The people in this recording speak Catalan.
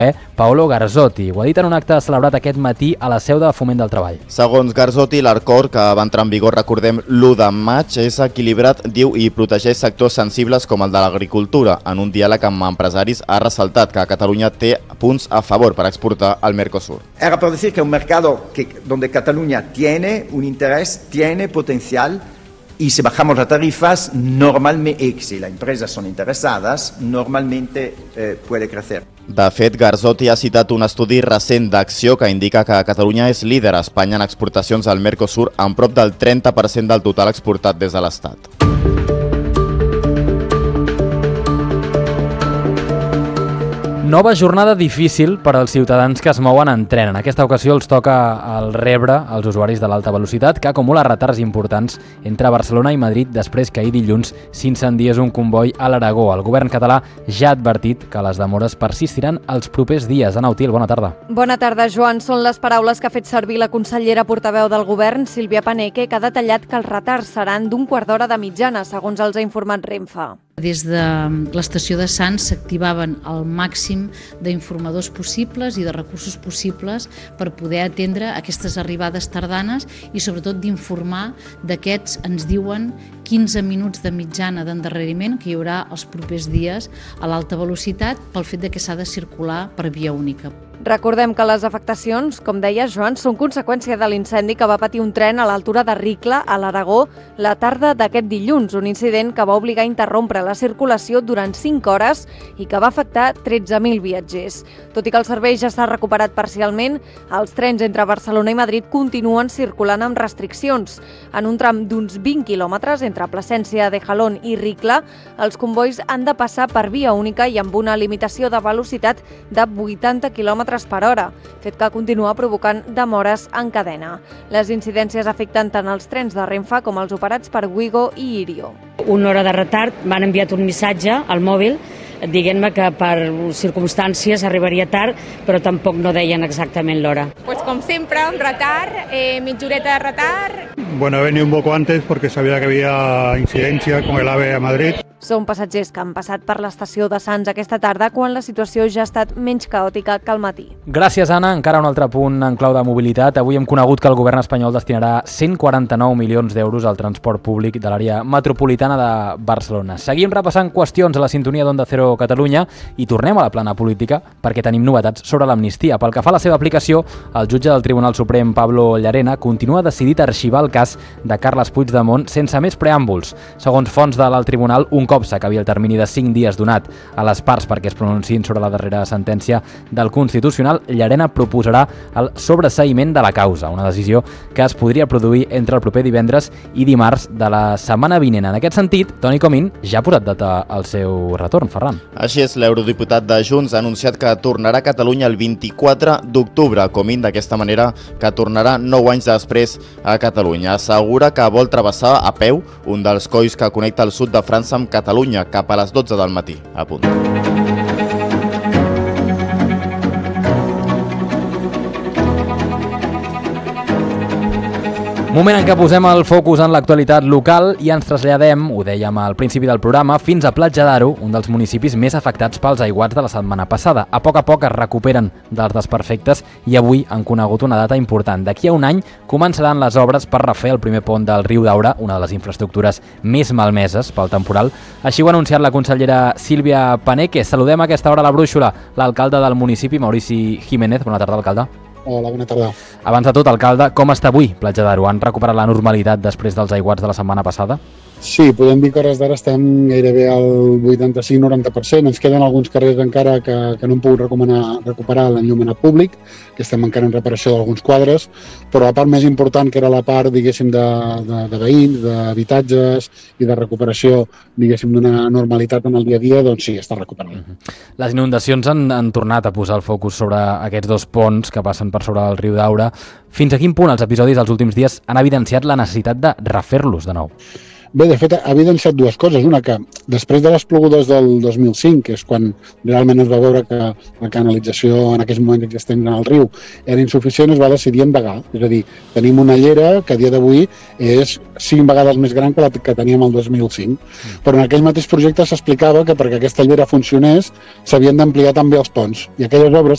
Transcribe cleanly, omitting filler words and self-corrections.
Paolo Garzotti. Ho ha dit en un acte celebrat aquest matí a la seu de Foment del Treball. Segons Garzotti, l'Acord, que va entrar en vigor, recordem, l'1 de maig, és equilibrat, diu, i protegeix sectors sensibles com el de l'agricultura. En un diàleg amb empresaris ha ressaltat que Catalunya té punts a favor per exportar al Mercosur. Era por decir que un mercado donde Cataluña tiene un interés, tiene potencial, y si bajamos las tarifas, normalmente, si las empresas son interesadas, normalmente puede crecer. De fet, Garzotti ha citat un estudi recent d'Acció que indica que Catalunya és líder a Espanya en exportacions al Mercosur amb prop del 30% del total exportat des de l'Estat. Nova jornada difícil per als ciutadans que es mouen en tren. En aquesta ocasió els toca el rebre als usuaris de l'alta velocitat, que acumula retards importants entre Barcelona i Madrid després que ahir dilluns s'incendiés un comboi a l'Aragó. El govern català ja ha advertit que les demores persistiran els propers dies. Ana Util, bona tarda. Bona tarda, Joan. Són les paraules que ha fet servir la consellera portaveu del govern, Sílvia Paneque, que ha detallat que els retards seran d'un quart d'hora de mitjana, segons els ha informat Renfe. Des de l'estació de Sants s'activaven el màxim d'informadors possibles i de recursos possibles per poder atendre aquestes arribades tardanes i sobretot d'informar d'aquests, ens diuen, 15 minuts de mitjana d'endarreriment que hi haurà els propers dies a l'alta velocitat pel fet que s'ha de circular per via única. Recordem que les afectacions, com deia Joan, són conseqüència de l'incendi que va patir un tren a l'altura de Ricla, a l'Aragó, la tarda d'aquest dilluns, un incident que va obligar a interrompre la circulació durant 5 hores i que va afectar 13.000 viatgers. Tot i que el servei ja s'ha recuperat parcialment, els trens entre Barcelona i Madrid continuen circulant amb restriccions. En un tram d'uns 20 quilòmetres entre Plasència de Jalón i Ricla, els convois han de passar per via única i amb una limitació de velocitat de 80 km per hora, fet que continua provocant demores en cadena. Les incidències afecten tant els trens de Renfe com els operats per Wigo i Irio. Una hora de retard, m'han enviat un missatge al mòbil dient-me que per circumstàncies arribaria tard, però tampoc no deien exactament l'hora. Pues com sempre, un retard, mitja horeta de retard. Bueno, he venido un poco antes porque sabía que había incidencia con el AVE a Madrid. Són passatgers que han passat per l'estació de Sants aquesta tarda quan la situació ja ha estat menys caòtica que al matí. Gràcies, Anna. Encara un altre punt en clau de mobilitat. Avui hem conegut que el govern espanyol destinarà 149 milions d'euros al transport públic de l'àrea metropolitana de Barcelona. Seguim repassant qüestions a la sintonia d'Onda Cero Catalunya i tornem a la plana política perquè tenim novetats sobre l'amnistia. Pel que fa a la seva aplicació, el jutge del Tribunal Suprem, Pablo Llarena, continua decidit a arxivar el cas de Carles Puigdemont sense més preàmbuls. Segons fonts de l'alt tribunal, un cop s'acabi el termini de 5 dies donat a les parts perquè es pronunciïn sobre la darrera sentència del Constitucional, Llarena proposarà el sobreseïment de la causa, una decisió que es podria produir entre el proper divendres i dimarts de la setmana vinent. En aquest sentit, Toni Comín ja ha posat data al seu retorn, Ferran. Així és, l'eurodiputat de Junts ha anunciat que tornarà a Catalunya el 24 d'octubre. Comín, d'aquesta manera, que tornarà 9 anys després a Catalunya. Assegura que vol travessar a peu un dels colls que connecta el sud de França amb Catalunya cap a les 12 del matí. A punt. Moment en què posem el focus en l'actualitat local i ens traslladem, ho dèiem al principi del programa, fins a Platja d'Aro, un dels municipis més afectats pels aiguats de la setmana passada. A poc es recuperen dels desperfectes i avui han conegut una data important. D'aquí a un any començaran les obres per refer el primer pont del riu Daura, una de les infraestructures més malmeses pel temporal. Així ho ha anunciat la consellera Sílvia Paneque. Saludem a aquesta hora a la brúixola l'alcalde del municipi, Maurici Jiménez. Bona tarda, alcalde. Hola, bona tarda. Abans de tot, alcalde, com està avui Platja d'Aro? Han recuperat la normalitat després dels aiguats de la setmana passada? Sí, podem dir que a hores d'ara estem gairebé al 85-90%. Ens queden alguns carrers encara que no hem pogut recuperar l'enllumenat públic, que estem encara en reparació d'alguns quadres, però la part més important, que era la part, diguéssim, de veïns, d'habitatges i de recuperació, diguéssim, d'una normalitat en el dia a dia, doncs sí, està recuperant. Les inundacions han tornat a posar el focus sobre aquests dos ponts que passen per sobre el riu Daura. Fins a quin punt els episodis dels últims dies han evidenciat la necessitat de refer-los de nou? Bé, de fet, ha evidenciat dues coses. Una, que després de les plogudes del 2005, que és quan realment es va veure que la canalització en aquells moments existents en el riu era insuficient, es va decidir endegar. És a dir, tenim una llera que a dia d'avui és 5 vegades més gran que la que teníem el 2005. Però en aquell mateix projecte s'explicava que perquè aquesta llera funcionés s'havien d'ampliar també els ponts. I aquelles obres